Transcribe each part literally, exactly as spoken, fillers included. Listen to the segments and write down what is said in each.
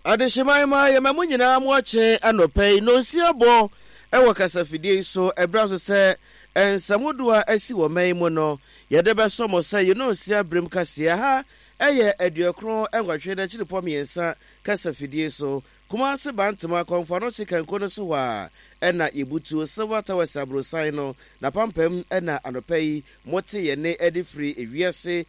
Adeshemaima yemamu nyina moache anopai no nsiabo ewo kasafidie so ebraso se ensamodua asi wo man mu no yede beso mo se ye no nsia brem kasia ha eye aduakron engwatwe da chirepom yensa kasafidie so kuma se bantama konfa no chicken kono so wa ena ibutu silver tower sabrosan no na pampam ena anopai mote ye ne edifri ewiase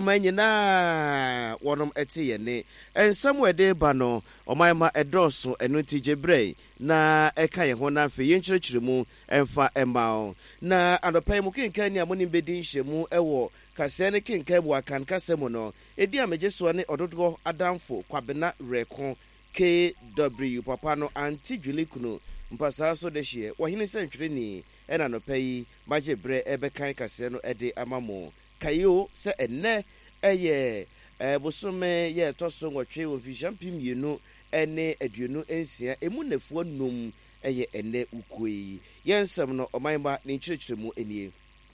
amanyina wonom ete ye ne ensam wede ba no omanma edoso eno tijebre na eka ye ho na fe yenkyerkyeremu emfa embao na anopai mu kinkan ni amoni bedin hyemu ewo kase ne kinkan bu akan kase mu no edi amejeso ne ododo adamfo kwabena reko K W papa no anti Julikunu mpasa so de hye wahine sentwere ni ena no payi majebre ebekan kase no ede amamo kayo se enne eye ebosome ye toso nwotwe wo fishampim yenu ene aduonu ensia emu nefuo num eye enne ukoi yensem no omanba ne nkyerkyeremu enie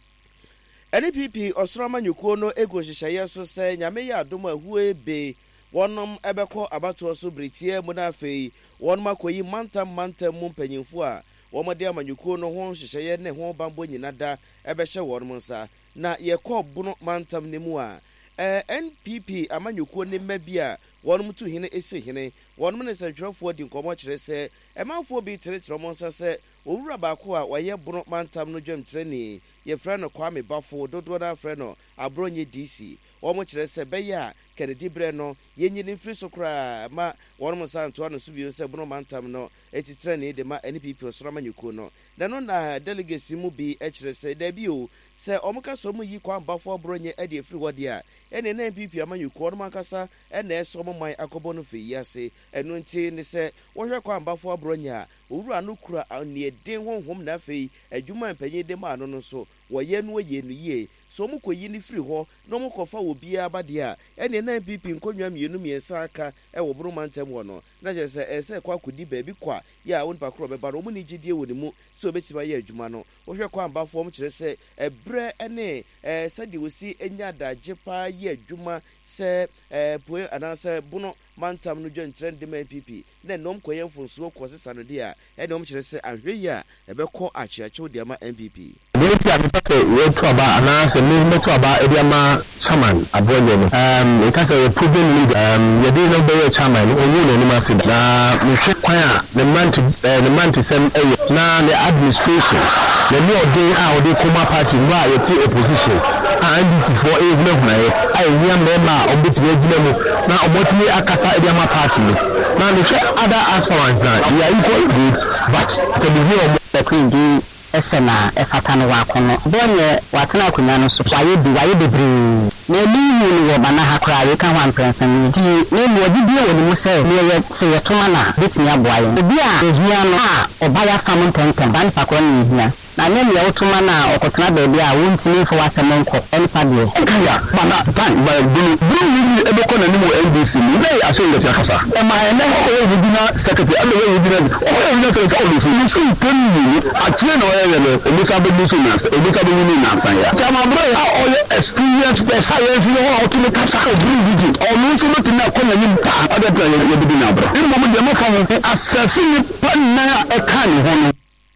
N P P osrama nyuko no ego hyehyeye so se nyame ya adom ahue be wonom ebeko abato so britie mu na afei wonom akoyi mantam mantam mu mpanyimfo a womode amanyuko no ho hyehyeye ne ho bambo nyina da ebehye wonom nsa na yekọ bunu mantam ne mu a N P P amanyuko ne mabia wonom tu hene ese hene wonom ne sentwerefo di nkomo kire se emanfo bi tere mo nsa se owura baako a waye bunu mantam no dwemtre ni ye fra no Kwame Bafo dodo na fra no abronye D C womo kire se beya Kennedy bre no yenyini free sokra ma wonom santo ano subio se bunu mantam no etitre ni de ma N P P osoro amanyuko no da no na delegacy mu bi e kire se da bi o se omuka so mu yi Kwame Bafo abronye e de free wode a ene N P P amanyuko wonom akasa ene eso mo man akobo no fe yase enu nti ne se wohwe Kwame Bafo abronye a owura no kura ne den honhom na fe adwuma mpanyi de ma no no so woye no ye no ye so mu koyi ni free ho no mu kofa obi abade a ene N P P nkonwa mienu miensa aka e wo buru mantem wo no na je se ese kwa kodi ba bi kwa ya won pa kro be ba no mu ni gidie wo ni mu se obetima ye adwuma no wohwe kwa mbafo mu kire se ebre ene eh sadi wosi enya daje pa ye adwuma se eh poe anase buno mantam no dwan trend de N P P na nom koye mfonso ko sesa no dia e nom kire se ahwe ya ebekọ achiacho de ma N P P Beauty and the way to about announce a movement about Ediama Chairman Abonye. Um, it has a proven leader. Um, you didn't know the chairman, or you know, Masid. Now, we check the man to the man to send a now the administration. The new day out, they come up party, why you take opposition. And this is for a movement. I remember on this regular now, what me Akasa Ediama party. Now, the other aspirants now, they are equally good, but to be here, the queen do. Esena efatano wakono bonye watena kunya no so waye bi waye bebre na liyu ni wo bana hakra we kan wan prensan ti ne mo dibie wo ni musel ne ye se ye toma na betimi aboaye obi a ehia no a obaya fam tonton ban fa ko ni hia na ne me wotoma na okotena beebi a wontimi fo wasemonko enpa de kaya bana tan ba bulu bulu ni ebeko na ni mo N D C ni dey aso le yakasa e ma ene ko ye bidina secretary alo ye bidina o ye bidina se o lu su su ponni atire na o ye le obuka be lu su na obuka be ni na san ya chama bro ha o ye experience be science ni o to le kasa ka bulu digi o lu su no tina ko na ni ta o de bra ye bidina bro ni mo mo de mo fa mo assessing panna e kan ho no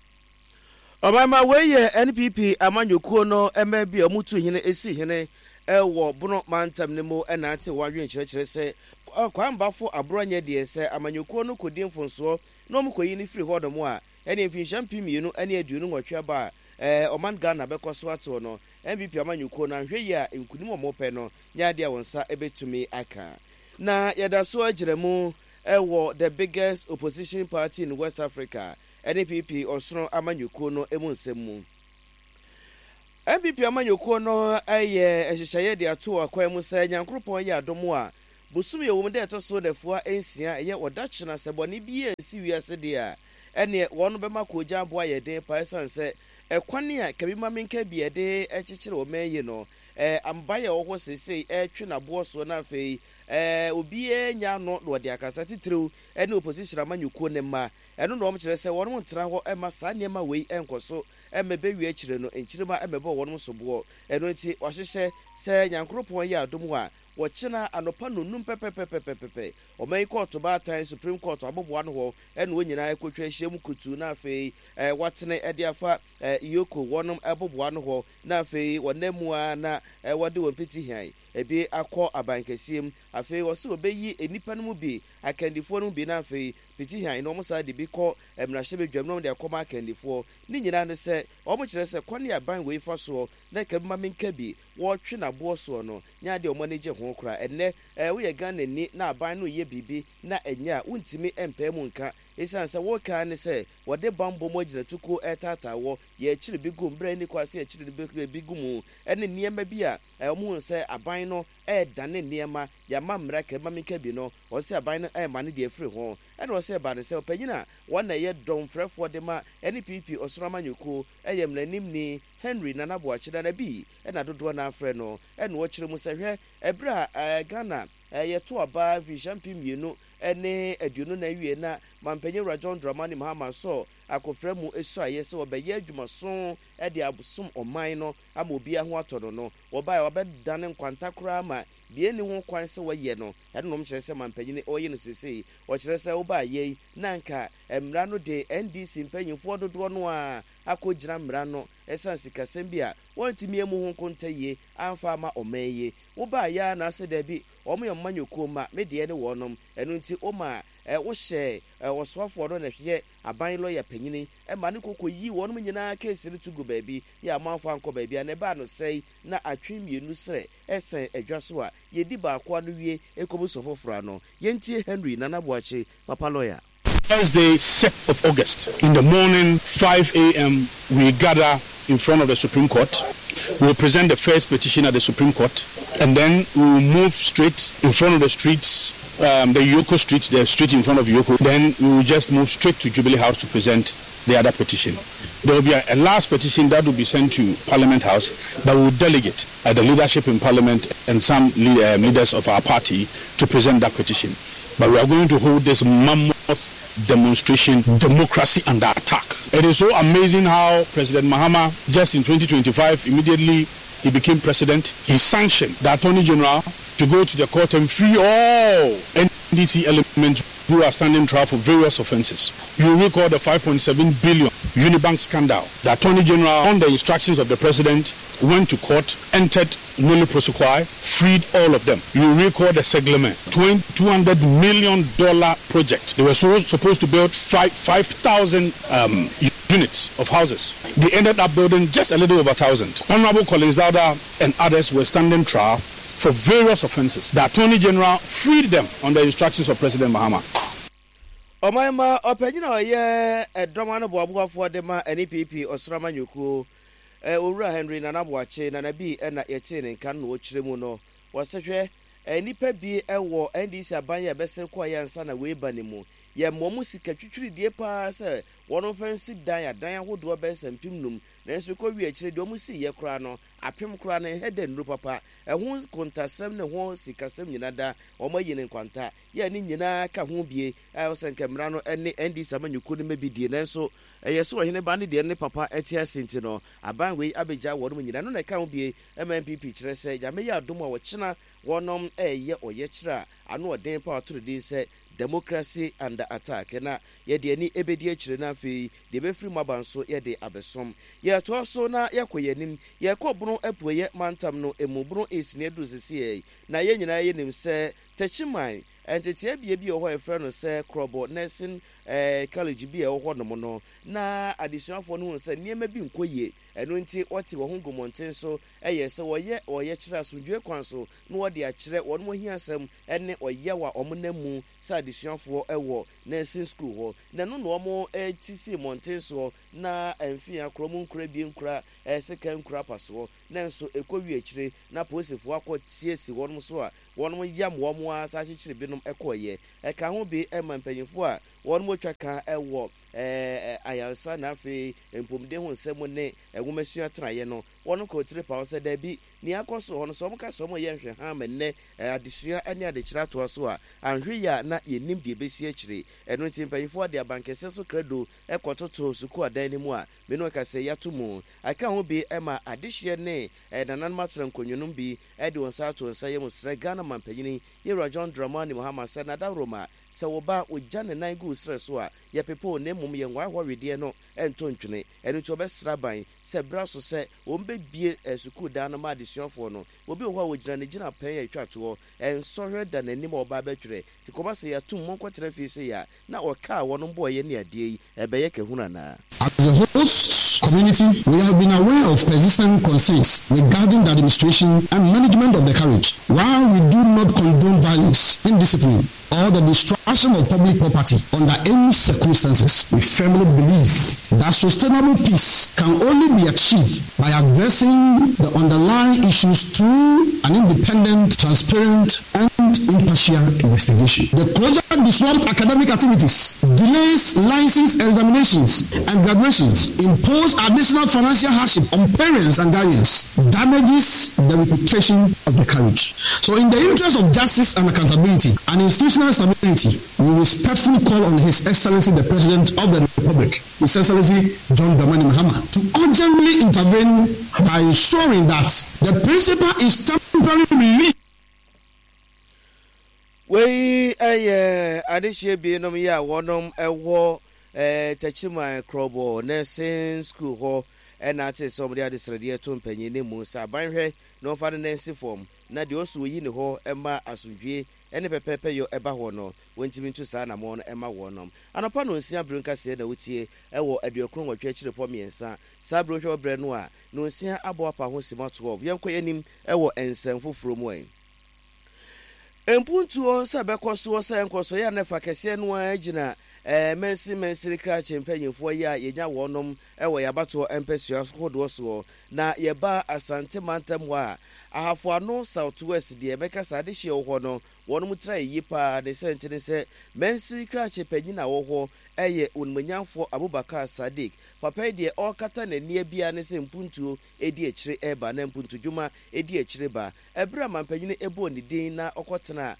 Obama weye N P P amanyuko no emebi omutu hene esi hene ewo buno mantam ne mo enate wadwen kyerkyere se Kwame Bafo abronye de se amanyuko no kodi mfonso no mkoyi ni free hold mo a ene mfinshampi mienu ene aduonu nwotwe ba eh oman Ghana bekoso ato no N P P amanyuko na hwe ya enkunim mo pe no nya de wonsa ebetumi aka na yadaso agiremu ewo the biggest opposition party in West Africa N P P osoro amanyuko no emunsemu N P P amanyuko no aye ehyehyeye de ato akwa mu sa nyankropon ye adomo a bosumi ewum de etoso defua ensia ye odachina seboni bi ensi wiase de a ene wono bema koja abo aye de paisan se ekwane a kabima menka bi de ekyekere o menye no eh ambaye wo sesei etwe na bo so na afei eh obi enya no no de akasa titiriw ene opposition amanyuko ne ma eno no omkire se wono ntra ho ema sa niema wei enkoso emebe wi akire no enchirema emebe wono so bo eno nti wahyehyɛ se nyankropon ye adom a wɔkyena anopa no num pepepepepepe ɔman court baatan Supreme Court aboboa no ho ɛna wonyina ekotwa ahyia mu kutu na afei eh watene ɛde afa eh Yoko wɔnom aboboa no ho na afei wɔnamua na eh wɔde wɔn peti hian ebi akɔ abankasiem afei wɔse obeyi enipa no mu bi akandifo no bi na afei peti hian no musa de bi kɔ emrahye bedwam no de akɔma akandifo ni nyina ne sɛ ɔmo kyerɛ sɛ kɔne aban wei fa so na kabima menka bi wɔtwe na boɔ so no nya de ɔmo ne gye ho kora ɛnɛ eh wo yɛ Ghana ni na aban no yɛ bibi na enya wontimi empɛ mu nka esan sɛ wo ka ne sɛ wɔde bambo mo gyina tuko ɛtatawo yɛ kyiri bi gum bra ni kwase yɛ kyiri bi gumu ɛne niema bi a ɔmo sɛ aban no ɛdane niema ya mamra kabima menka bi no ɔsɛ aban no ɛma ne de afiri ho ɛna ɔsɛ ba ne sɛ ɔpanyina wɔn na yɛ dɔm frɛfoɔ de ma N P P Osorama Nyoko ɛyɛ mlanim ni Henry Nana Boachida na bi ɛna dodoɔ na afrɛ no ɛna wɔkyerɛ mu sɛ hwɛ ɛbra Ghana ɛyɛ to aba vision pimienu ɛne aduonu na wie na mampanyin Rajon Dramani Mahama so akofrɛ mu esu ayɛ sɛ wɔbɛyɛ adwumaso ɛde abosom ɔman no ama obi aho atɔ no wɔba wɔbɛdane nkwanta koraa ma bie ne ho kwan sɛ wɔyɛ no ɛno nom kyerɛ sɛ mampanyin ɔyɛ no sesei wɔkyerɛ sɛ woba yɛ nanka mmra no de N D C mpanyinfoɔ dodoɔ no a akɔgyina mmra no ɛsan sikasɛm bi a wɔntimi emu ho konta yie amfa ama ɔman yie woba yɛ na sɛ da bi ɔmo yɛ manyoko ma medeɛ ne wɔnom ɛno nti ɔma ɛ wohyɛ wɔsoafoɔ no na hwɛ aban lɔya panyini ɛma ne kokɔ yi wɔnom nyinaa case no tugu baabi yɛ amanfo ankɔ baabi a ne ba no sɛi na atwe mienu srɛ ɛsɛn adwa so a yɛdi baako ano wie ekobu sofofora no yɛntie Henry Nana Boache papa lawyer. Thursday, sixth of August, in the morning, five a.m., we gather in front of the Supreme Court. We will present the first petition at the Supreme Court, and then we will move straight in front of the streets, um, the Yoko street, the street in front of Yoko. Then we will just move straight to Jubilee House to present the other petition. There will be a, a last petition that will be sent to Parliament House, but we will delegate uh, the leadership in Parliament and some lead, uh, leaders of our party to present that petition. But we are going to hold this mammoth demonstration, democracy under attack. It is so amazing how President Mahama, just in twenty twenty-five, immediately he became president, he sanctioned the Attorney General to go to the court and free all N D C elements who are standing trial for various offences. You recall the five point seven billion Unibank scandal. The Attorney General, on the instructions of the President, went to court, entered nulli prosequi, freed all of them. You recall the Settlement, two hundred million dollars project. They were so, supposed to build five thousand um, units of houses. They ended up building just a little over one thousand. Honorable Collins Dowda and others were standing trial for various offences. The Attorney General freed them on the instructions of President Mahama. Omaima opanyina oye edoma no boaboafo de ma N P P Osorama Nyoko eh owura Henry Nana Boache na na bi e na yete ne nkan no okire mu no wasehwe enipa bi ewo N D C aban ya bese ko ya nsa na we ba ne mu ye momu sika twitwiri die pa se wono fansi dan ya dan ahodo be sampim num na enso ko wi akire de omu si ye kra no apem kra na heden nru papa ehun kontasem ne ho sikasem nyina da omo yine nkwanta ye ni nyina ka ho bie a osenke mra no ene N D C amanyuko ne mabidie na enso eye so ohene ba ne de ne papa eti asenti no aban we abeja wono nyina no na ka ho bie M N P P kire se ya me ya dom a wo kyena wonom eye oye kyera ano oden pa otoro din se democracy under attack na ye de ani ebedi akire na afei de be free mabanso ye de abesom ye to so na ye koyenim ye kobunu apuye mantam no emubunu esine du sisi na ye nyina ye nim se tachiman entete bia bi ho efre no se krobo nursing eh college bi e ho no mo no na additionalfo no se niema bi nkoye eno nti wote wo ho gomonten so eye se woye woye kira so dwe kwan so no wo de a kire wo no hiasem ene oye wa omonamu sa additionalfo ewo nursing school ho na no no mo etisi monten so na emfia kromo nkura bi nkura eh second nkura paso na nso ekowi akire na posifo akɔ si wo no so a wo no yam wo mo a sa kire bi no ekoye eka ho bi emampanyifo a wo no twaka ewo eh ayansa na afi empomde ho nsɛm ne enwomasua traye no wɔn kɔ tiri pa sɛ dabi ni akɔ so hɔ no so wɔn ka so wɔn yɛ nhwɛ ha ma nnɛ adesua ne adekyerɛ atoa so a anhwe ya na yɛnim deɛ bɛsi akyire ɛno nti mpanyinfoɔ de abankɛsɛ so kredo ɛkɔtoto suku adan ne mu a me no ka sɛ yato mu aka ho bi ɛma adehyeɛ ne nananom atena nkonnwonum bi ɛde wɔn sa ato nsa yɛ mu srɛ Ghana mampanyini yɛwura John Dramani Muhammad sɛ nadawroma sɛ wɔba ogya ne nan gu srɛ so a yɛpepo ne mmom yɛn wahɔ wedeɛ no ɛnto ntwene ɛno nti wɔbɛsra ban sɛ bra so sɛ wɔn bɛbie suku dan no ma adesuafoɔ no obi wɔ hɔ a wɔgyina ne gyina pɛn yɛ atwa toɔ ɛnsɔhwɛ da n'anim a ɔba bɛtwerɛ ti kɔba sɛ yɛatum mo nkɔtena fie sɛ yɛ na ɔka a wɔn bɔɔyɛ ne adeɛ yi ɛbɛyɛ kahuna na as a host community, we have been aware of persistent concerns regarding the administration and management of the carriage. While we do not condone violence, indiscipline, or the destruction of public property under any circumstances, we firmly believe that sustainable peace can only be achieved by addressing the underlying issues through an independent, transparent, and impartial investigation. The closure disrupts academic activities, delays license examinations and graduations, impose additional financial hardship on parents and guardians, damages the reputation of the college. So in the interest of justice and accountability and institutional stability, we respectfully call on His Excellency the President of the Republic, His Excellency John Dramani Mahama, to urgently intervene by ensuring that the principal is temporarily released. We eh adehye bi nom ya wonom ewo eh tachima krobo nursing school ho ena ate somebody adesrede to mpanyin ne mu sa banhwe no fa ne nsi form na de osu yi ne ho ema asundwie ene pepepe yo eba ho no wontimi ntu sa na mo no ema wonom anopa no nsia brinka se na wotie ewo aduokron watwa chire po miensa sa brohwe bre no a no nsia abo apa ho sima twelve yenko yanim ewo ensem foforo mu en empuntuo sa bekoso sa enkoso ya nefa kese no agina eh mensi mensiri kra chempanyefo ya yenya wonom ewo yabato empesua hodo so na yeba asante mantam wa ahafo ano southwest de ebeka sade hye wo no wonom tra yipa de sentene se mensiri kra chempanyina wo ho eye onmanyamfo Abubakar Sadiq papa de okata na nie bia ne se mpuntuo edi akire eba na mpuntu dwuma edi akire ba ebra mampanyine ebo ni din na okotena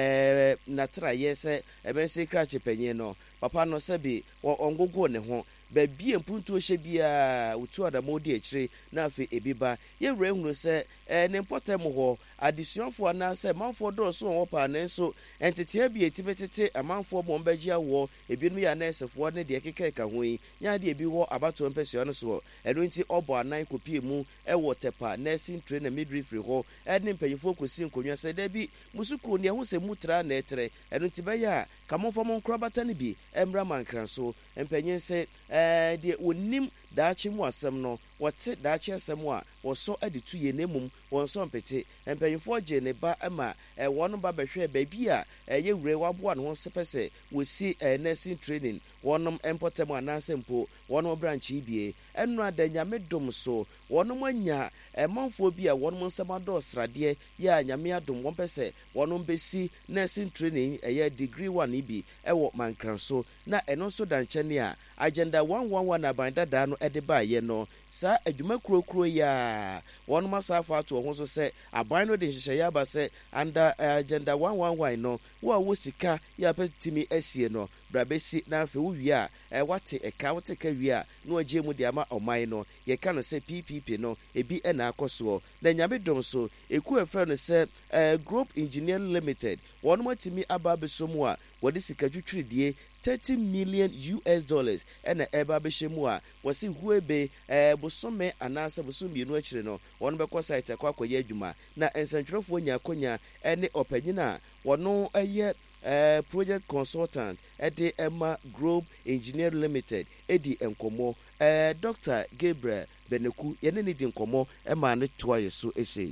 eh na tra yese ebensi kra chempanyine no papa no sebi ongogo ne ho ba bie mpuntuo hye bia utu adamo di akire na afi ebiba ye wura hunu se eh ne mpotem ho adesuafo na se manfo do so won pa na so entete bia etibetete amanfo mo mbagye awo ebinom ya nesefo ne de kekeka ho yi nya de ebi wo abato mpesua no so eno nti obo anan kopie mu ewo tepa nursing trainer midwifery ho ene mpanyifo kosi nkonwa se da bi musuku ne ho se mutra na etre eno nti be ya kamofo mo nkrabata ne bi emra mankran so empanyin se eh de onim daachi mu asem no wote daachi asem a woso aditu ye nemum wonso mpete empanyifo je ne ba ama eh wono ba behwe ba bi a ye wure wabo an ho sepese wosi nursing training wonom empotem anasempo wonom branch ibie enu adanyame dom so wonom anya emanfo bi a wonom nsamado srade ya nyame adom won pese wonom besi nursing training eye degree one ibi ewo mankran so na eno so danche ne a agenda one one one abanda da no ede ba ye no sa adwuma kurokuro ya wonom asafa ato ho so se aban no de hyehyɛ ya ba se under uh, agenda one one one no wo a wo sika ya petimi asie no brabesi na afi wo wi a e wate e ka wote ka wi a no agye mu de ama oman no ye ka no se P P P no ebi e na akoso na nyabe dom so eku efra no se uh, Group Engineer Limited wonom atimi aba besomu a wode sika twitwiridie thirty million U S dollars ena eba behemu a wasi huebe eh bosome anasa bosome enu akire no won bekọ site kwa akoye adwuma na ensentwerefo nya akonya ene opanyina wono eye eh project consultant ede Emma Group Engineer Limited edi enkomo eh Doctor Gabriel Beneku yene ni di enkomo ema ne toaye so esei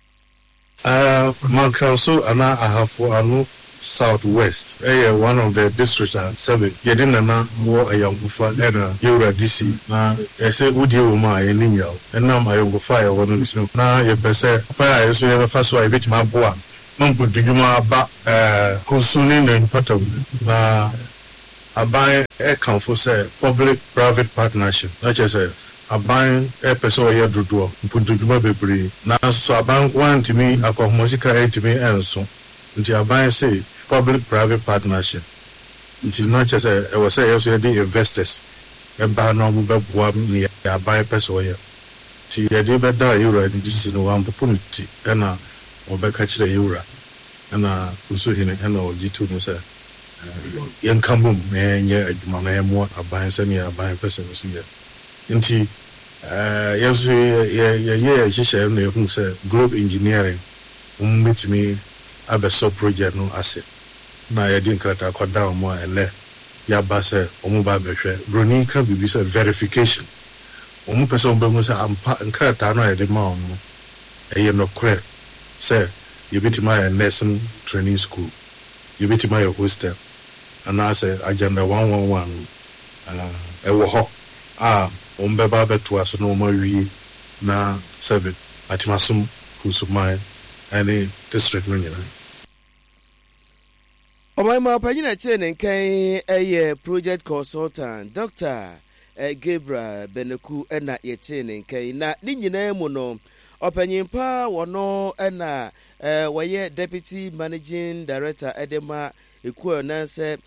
uh man council ana ahafo anu Southwest, eh, one of the districts at seven. You didn't know what a young buffalo and a D C. Now, I said, would you my and now my young fire one of the now you say, fire is the first way which my boy. Mum put to you about uh, concerning and pattern. Now, I buy a council say public private partnership, not just a aban epeso ye dodo mpuntuduma bebre na so aban kwantimi akohomosika etimi enso nti aban say public private partnership nti no che say e was say also the investors e ba no mo beboa ni aban epeso ye ti ye de be da euro ni disi no wan opportunity na obeka kire euro na uso hine na ojitu no say yen kambum me nye aduma na mo aban say ni aban epeso no say nti eh yeso ye ye ye hihye na ehun say globe engineering ummitimi abeso project no ase na ye din krata kwada mo ele ya ba say omo ba behwe broni ka bibi say verification omo person be mo say ampa nkrata no ye de ma omo eye no kre say you bit my nursing training school you bit my hostel and I say agenda one one one uh e wo ho ah ombeba beto aso no mawi na seven atimasum kusumai any district no nyina Omaima panyina chene nkan eye project consultant Doctor Gabriel Beneku ena ye chene nkan na ni nyina mu no opanyimpa wono ena waye deputy managing director edema ekuo nanse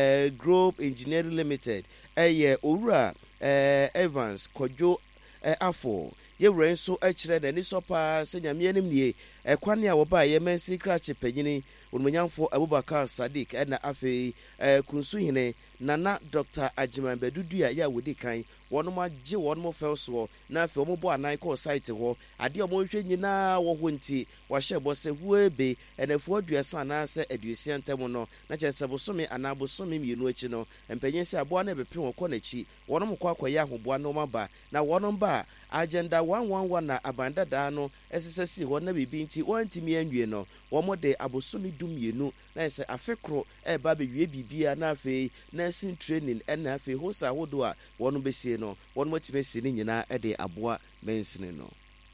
Group Engineering Limited eye owura eh Evans Kojo eh afo ye renso a kire da ni sopa senyame anim nie ekwane a wo ba ye mensi krache panyini onmanyamfo Abubakar Sadiq na afi eh kunsu hine nana Doctor Ajiman Bedudu ya ya wodi kan wono ma je wono mo felso na afi omo bo anan ko site ho ade omo hwe nyina wo ho nti wa hye bo se huebe enafo aduasa na se aduasia ntem no na che se bosome ana bosome mienu achi no empanyen se abo na bepe won ko na chi wono mo kwa kwaye ahoboa no maba na wono ba agenda one one one na abanda da no esesesi ho na bibi nti wantimi anwie no wo mo de abosome dumienu na se afekro e ba be wie bibia na afi nursing training na afi hosa hodo a wono besie no wono motimesi ni nyina e de aboa mensene no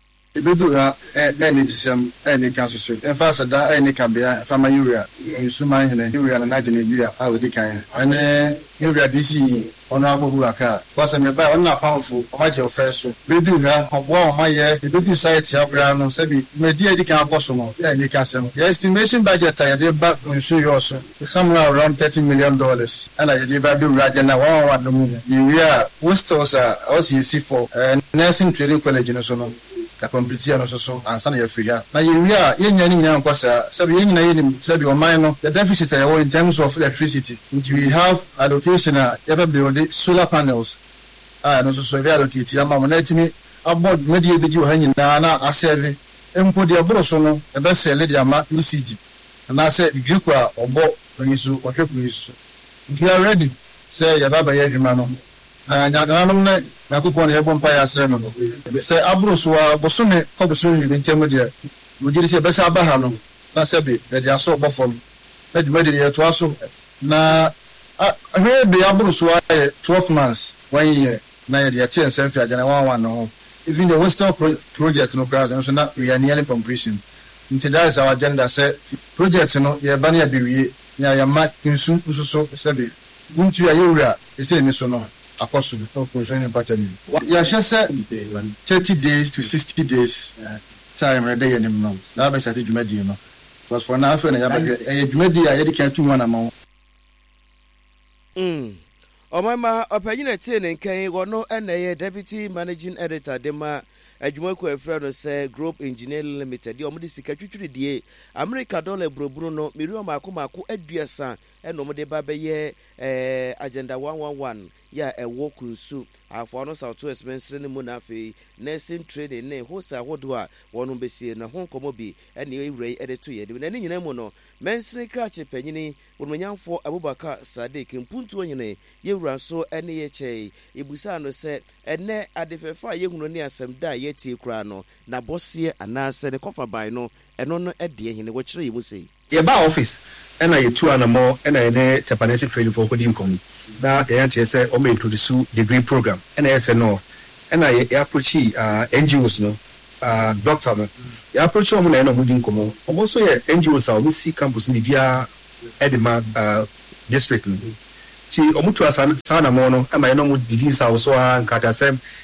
Ibedura eni disem eni kansusu enfasa da eni kabia fama urea insuma hene urea na najene urea awedi kan ene urea disi ona abubu aka kwasa me ba ona pamfu omaje ofeso bedura obo omaye ibedu site abra no sebi medi edi kan akoso mo ya eni kasem the estimation budget ya dey back insu yoso somewhere around thirty million dollars ana ye dey ba be uraje na one one no urea hostels are also C for nursing training college no so no la competition no so so ansana ya free na urea yenya ni nyina nkwasa sebi yenya yenim sebi oman no the deficit ya in terms of electricity we have allocation ya be build solar panels ah no so so we allocate ya ma mo na timi aboard media beji o hanyi na na aseve empo de abro so no e be sele de ama E C G na say degree kwa obo nisu otweku nisu we are ready say ya baba ya dwuma no na nya no na na kokon ya bompa ya asre no say abro so abosome ko bosome ni ntem de mo jiri say be say abaha no na sebi de ya so bofom na dwuma de ya to aso na ahwe be abro so twelve months one year na ya de ten self ya jana one one no even the hostel pro project no crowd so na we are nearly completion until that is our agenda say project no ya ba na ya biwie ya ya ma kinsu so sebi untu ya yura ese ni so no akoso no concerning pattern ya shese thirty days to sixty days time ready ya nim no na ba shati dwumadi no because for now na ya ba e dwumadi ya yedi kan two one amount mm Omama opanyina tene nkan wono ene deputy managing editor dema adwumako afra no say Group Engineering Limited di omde sika twitwiri die America dollar brobru no miriam akomako aduasa eno omde ba beye eh agenda one one one ya ewo kunsu afo no South West mensre mu na afi nursing training ne hosta hodo a wono besie na honkomo bi ene ewrei edeto ye de na ni nyina mu no mensre krache panyini wonmanyamfo Abubakar Sadiq mpuntu onyene yewura so ene ye chei ibusa no se ene adefefa yehunu ni asem da ye tie kura no na bosie anase ne kofa bai no eno no ede hene wo kire yimu sei ye ba office ena ye two anamo ena ene Tapanesi training for coding com na ye ante say o me introduce degree program ena ye say no ena ye approach uh N G Os no uh doctor no ye approach o mo na ena mo din komo o so ye N G Os a o si campus ni bia edema uh district no ti o mutu asana sana mo no ama ye no mo didi sa so a nkata sem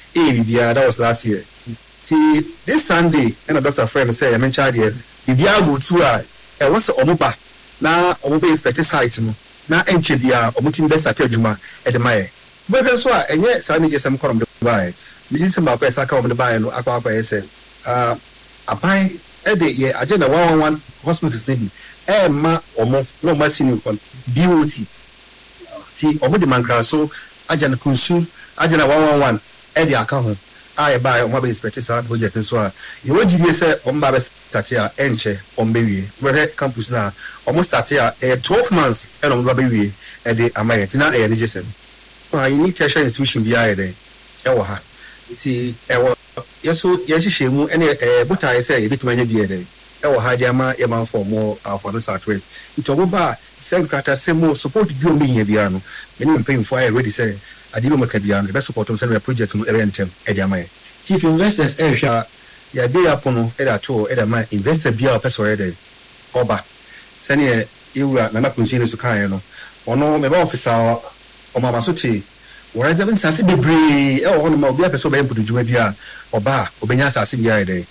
eh bibia that was last year see this Sunday and a doctor friend say I'm in charge here bibia go to a e was omoba na omoba inspect site no na enche bia omutim be start adwuma e de mai but so a enye sa ni jesem korom de bai mi jesem ba kwa saka omo de bai no akwa akwa yese ah apan e de ye agenda one one one hospital steady e ma omo no ma sini kon B O T ti omo de mankra so agenda kunsu agenda one one one e de aka ho I buy on my inspect sa project so a you want to say on ba start here enche on be we campus na almost start here twelve months and on ba we e de amayet na e register ah you need tertiary institution bi aye dey e wo ha ti e wo yeso ye hihye mu ene e botai say e bituma nya bi e dey e wo ha dia ma e man for more for the southwest it obo ba sen krata se mo support bi o me nya bia no me ni mpem for I ready say adibo makabiano e be support them say project mu e be ntem e dia ma chief investors e hwa ya be apono e da to e da ma investor bia o person e dey oba sene ewura na na kunshi so kan no ono me ba officer o mama so ti wora seven sase bebre e o hono ma obi apeso be imputu djuma bia oba obenya sase bia e dey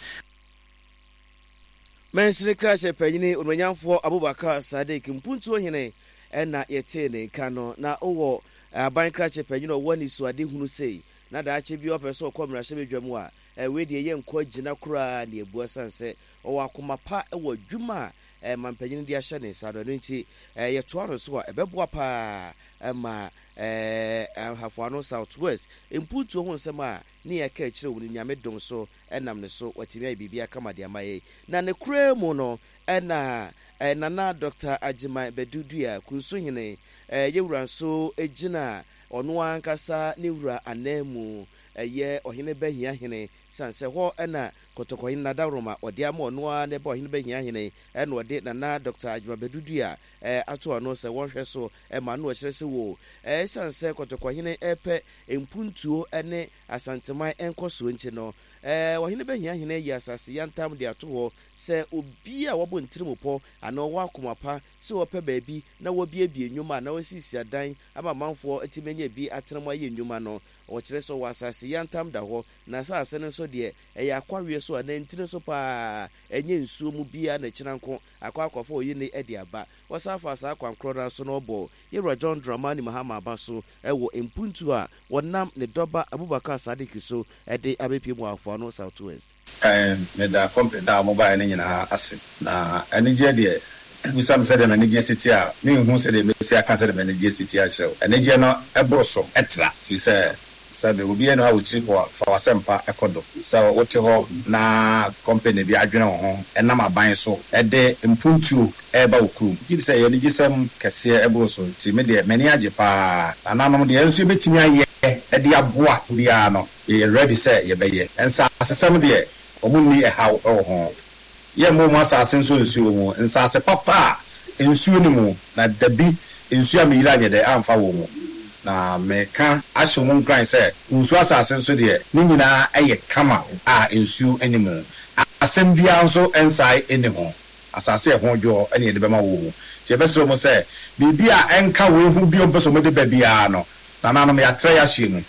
Mensire krashe panyini onwanyamfo Abubakar Sadiq mpuntu ohene ena yete ne kano na owo aban krashe panyini woni so ade hunu sei na da ache bi opeso okomra hye bedwamu a we de ye nko gina kura na ebu sanse owo akoma pa e wo dwuma e mampanyini dia hye ne sado no nti ye to aro so a ebeboa pa ma eh Ahafo Southwest mpuntu ho nsem a ne ya ka kire woni nyame dom so enam ne so watimi bibia kama de amaye na ne kure mu no ena nana Doctor Ajimai Bedudua kunso hene yewura so ejina ono ankasa ne wura anemu eye ohene behia hene sanse ho ena kotokohin na daroma ode ama ono a ne bo ohene behia hene ena ode nana Doctor Ajimai Bedudua eh ato ano se wonhwe so e ma no kire se wo eh sanse kotokohin epe empuntuo ene asanteman enkoso nti no eh ohene behia hene ya asase yantam de ato ho se obi a wobo ntirimopo ana owa akomapa se ope baabi na wo bie bie nnwuma na wasisi adan ama manfo atimenye bi atremo aye nnwuma no o kire so wasase yantam da ho na asase ne so de eya akwawe so na ntire so pa enye nsuo mu bia na kiranko akwa akwafo oyi ne edi aba wasafa asa akwankro so no obo Yewura John Dramani Mahama abaso ewo empuntu a wonam ne doba Abubakar Sadiq so ede abepi mu Ahafo Southwest eh me da company da mobile ne nyina ase na enije de wisam said na enije city a me hu se de me se aka se de me enije city a chew enije no ebroso etra fi se sabe obi eno ha wuchi ho fa wasempa ekodo so wote ho na company bi adwene ho enam aban so ede mpuntu eba okrum gidi se ye nigi sem kese ebroso ti me de mani age pa ananom de enso betimi aye ede aboa bia no ye ready say ye beye ensa asesem de omunni e haw e ho ye mo mo asase nso nsuo mu nsase papa nsuo ni mu na dabi nsuo amira nye de amfa wo mu na meka asho mo nkran se nsuo asase nso de ni nyina eye kama a nsuo animu asem bia nso ensai eni ho asase ho dwo ene de bema wo mu ti beso mo se bibia enka wo hu bi obeso mo de babia no na nanom ya tra ya hye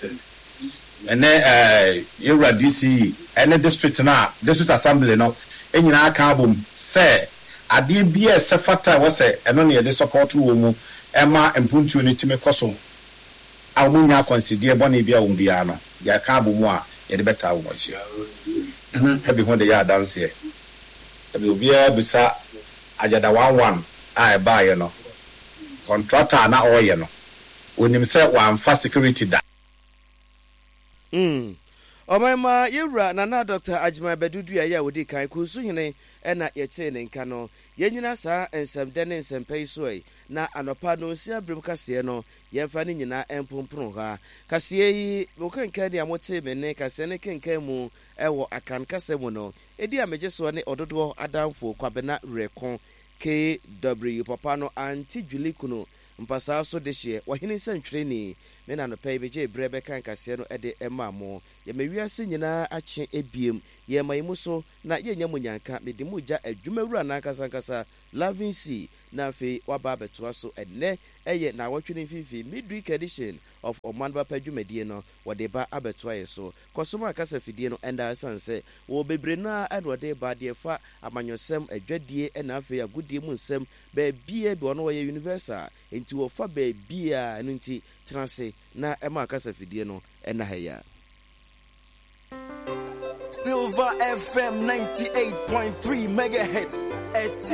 ene eh Yewura D C ene district na district assembly no enyina aka abom se ade bia se fata wo se eno ne de support wo mu ema mpuntu ni time koso awunya consider boni bia wo bia no ya ka abom a ye de beta wo chi ana tabi ho de ya dance e tabi obia bisa ajada one one a e ba ye no contractor na oye no onim se wa amfa security da mm Omaima Yewura nana Doctor Ajimai Bedudua ya wodi kan kunsu hene ena yete ne nka no yenyina sa ensem de ne ensempei so ai na anopa no si abrem kase no yemfa ne nyina empompron ha kase yi wokanka dia mote bene kase ne kenkan mu ewo akan kase mu no edi ameje so ne ododo adamfo kwabena rekon K W papa no anti Julie mpasa so de hye wahene santwere ni me na no pay beje brebe kan kase no ede ema mo ye mewiase nyina ache ebiem ye mayimu so na ye nyamunyanka mede muja adwumawura na kasa kasa Lavin C na fe waba beto so enne eye na wotwene fifi midweek edition of Omanba Padwumadie no wode ba abeto aye so kosoma akasa fidie no enda sanse wo bebre na edwode ba de fa amanyosem adwadie na afi agudie mu nsem ba bie bi ono ye universal enti wo fa ba bia enu nti transe na ema akasa fidie no ena haya Silver F M ninety-eight point three megahertz.